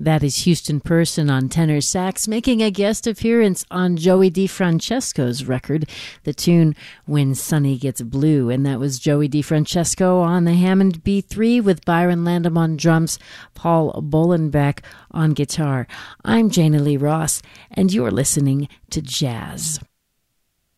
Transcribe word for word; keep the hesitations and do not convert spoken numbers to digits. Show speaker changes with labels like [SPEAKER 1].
[SPEAKER 1] That is Houston Person on tenor sax, making a guest appearance on Joey DeFrancesco's record, the tune When Sunny Gets Blue. And that was Joey DeFrancesco on the Hammond B three with Byron Landam on drums, Paul Bolenbeck on guitar. I'm Jana Lee Ross, and you're listening to Jazz.